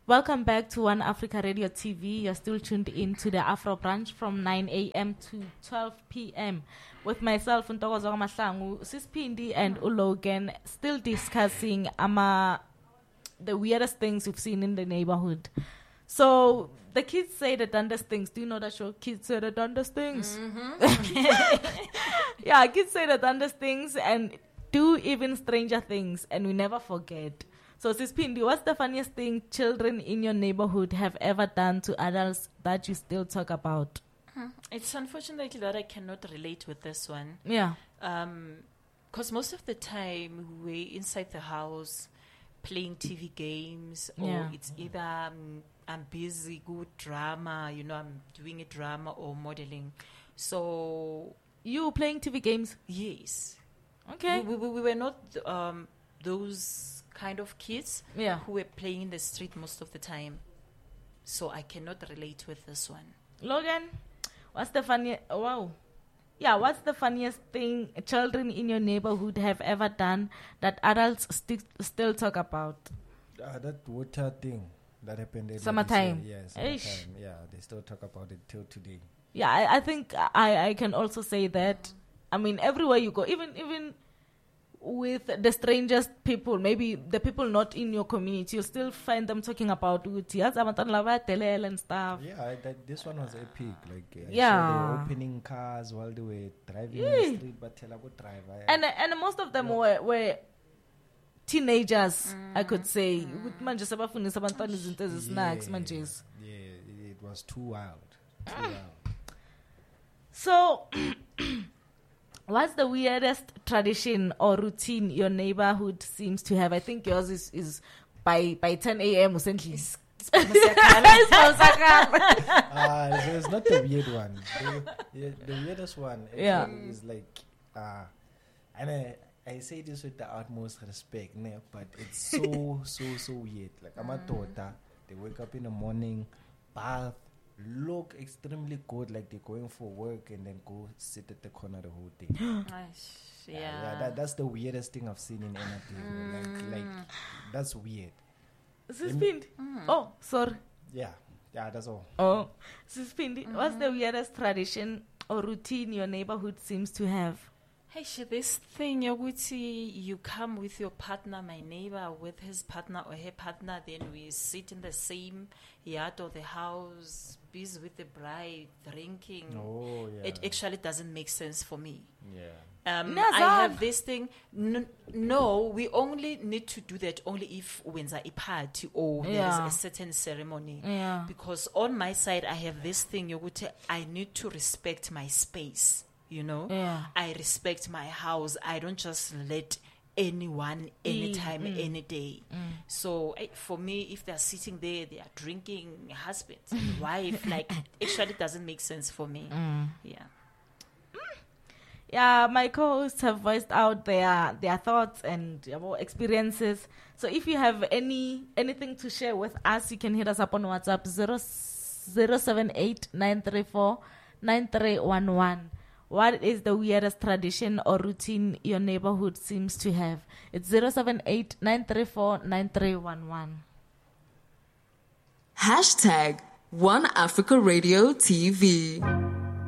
Welcome back to One Africa Radio TV. You're still tuned in to the Afro Brunch from 9 a.m. to 12 p.m. with myself, Ntokozo Mahlangu, Sispindi, and Ulogan, still discussing the weirdest things we've seen in the neighborhood. So the kids say the dumbest things. Do you know that show? Kids say the dumbest things. Mm-hmm. Yeah, kids say the dumbest things and do even stranger things, and we never forget. So, Sispindi, what's the funniest thing children in your neighborhood have ever done to adults that you still talk about? It's unfortunate that I cannot relate with this one. Yeah. Because most of the time we're inside the house playing TV games, or it's either I'm busy, good drama, I'm doing a drama or modeling. So... You playing TV games? Yes. Okay. We were not those kind of kids who were playing in the street most of the time. So I cannot relate with this one. Logan, what's the funniest... Wow. Yeah, what's the funniest thing children in your neighborhood have ever done that adults still talk about? That water thing that happened. Summertime. Yes, summertime. Yeah, they still talk about it till today. Yeah, I think I can also say that. I mean, everywhere you go, even with the strangest people, maybe the people not in your community, you still find them talking about and stuff. Yeah, this one was epic. Like, yeah, they were opening cars while they were driving the street, but tell about driver. And most of them were teenagers, I could say. Yeah, it was too wild. So, what's the weirdest tradition or routine your neighborhood seems to have? I think yours is by 10 a.m. essentially. So it's not the weird one. The weirdest one is like, and I say this with the utmost respect, but it's so weird. Like, I'm a daughter, they wake up in the morning, bath, look extremely good, like they're going for work, and then go sit at the corner the whole day. That's the weirdest thing I've seen in anything. Like that's weird. Sispindi. Oh, sorry. Yeah, that's all. Oh, Sispindi, what's the weirdest tradition or routine your neighborhood seems to have? Hey, this thing, you come with your partner, my neighbor, with his partner or her partner, then we sit in the same yard or the house, busy with the bride, drinking. Oh, yeah. It actually doesn't make sense for me. Yeah. I have this thing. No, we only need to do that only if when's a party or there's a certain ceremony. Yeah. Because on my side, I have this thing, I need to respect my space. I respect my house. I don't just let anyone, anytime, any day. So for me, if they're sitting there, they are drinking, husband and wife, like, actually doesn't make sense for me. Yeah, my co-hosts have voiced out their thoughts and experiences. So if you have anything to share with us, you can hit us up on WhatsApp 078 934 9311. What is the weirdest tradition or routine your neighborhood seems to have? It's 078 934 9311. #One Africa Radio TV.